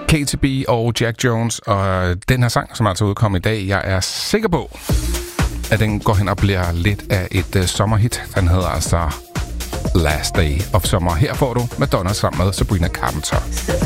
KTB og Jack Jones, og den her sang, som er altså udkommet i dag, jeg er sikker på, at den går hen og bliver lidt af et sommerhit. Den hedder altså Last Day of Summer. Her får du Madonna sammen med Sabrina Carpenter.